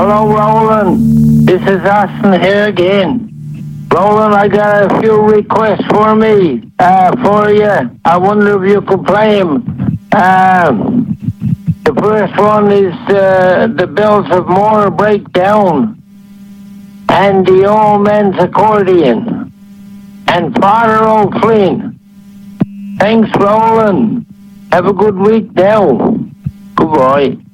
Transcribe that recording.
Hello, Roland. This is Austin here again. Roland, I got a few requests for me, for you. I wonder if you could play them. The first one is the Bells of Moore Breakdown and the Old Man's Accordion and Father O'Flynn. Thanks, Roland. Have a good week now. Goodbye.